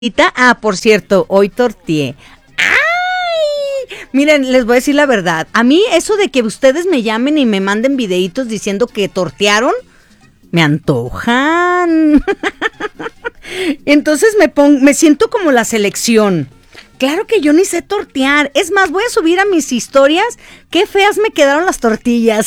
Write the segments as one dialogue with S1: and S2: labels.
S1: Por cierto, hoy torteé. ¡Ay! Miren, les voy a decir la verdad. A mí eso de que ustedes me llamen y me manden videitos diciendo que tortearon, me antojan. Entonces me siento como la selección. Claro que yo ni sé tortear. Es más, voy a subir a mis historias qué feas me quedaron las tortillas.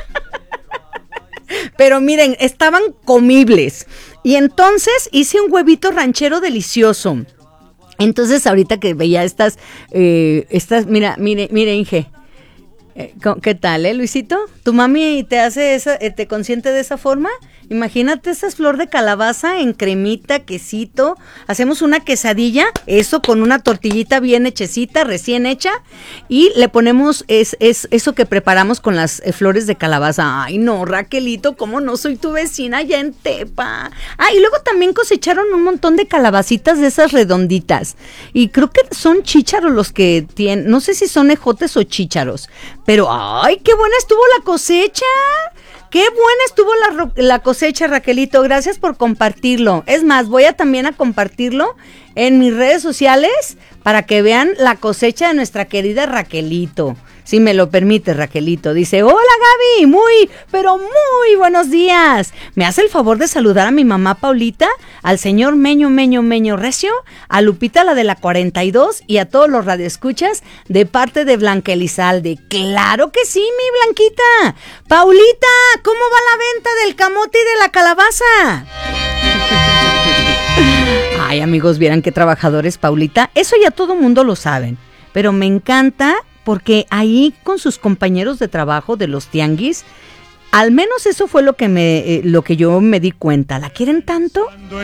S1: Pero miren, estaban comibles. Y entonces hice un huevito ranchero delicioso. Entonces ahorita que veía estas, mire, Inge. ¿Qué tal, Luisito? ¿Tu mami te hace te consiente de esa forma? Imagínate esas flor de calabaza en cremita, quesito. Hacemos una quesadilla, eso con una tortillita bien hechecita, recién hecha, y le ponemos eso que preparamos con las flores de calabaza. Ay, no, Raquelito, ¿cómo no soy tu vecina allá en Tepa? Ah, y luego también cosecharon un montón de calabacitas de esas redonditas. Y creo que son chícharos los que tienen, no sé si son ejotes o chícharos, pero ¡ay, qué buena estuvo la cosecha! ¡Qué buena estuvo la cosecha, Raquelito! Gracias por compartirlo. Es más, voy a también a compartirlo en mis redes sociales para que vean la cosecha de nuestra querida Raquelito. Si me lo permite, Raquelito. Dice, hola Gaby, pero muy buenos días. ¿Me hace el favor de saludar a mi mamá Paulita, al señor Meño Recio, a Lupita, la de la 42, y a todos los radioescuchas de parte de Blanca Elizalde? ¡Claro que sí, mi Blanquita! Paulita, ¿cómo va la venta del camote y de la calabaza? Ay, amigos, vieran qué trabajadores, Paulita. Eso ya todo mundo lo saben, pero me encanta porque ahí con sus compañeros de trabajo de los tianguis, al menos eso fue lo que yo me di cuenta. ¿La quieren tanto?